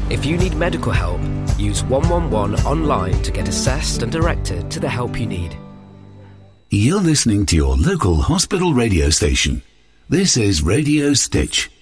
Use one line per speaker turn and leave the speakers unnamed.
If you need medical help, use 111 online to get assessed and directed to the help you need.
You're listening to your local hospital radio station. This is Radio Stitch.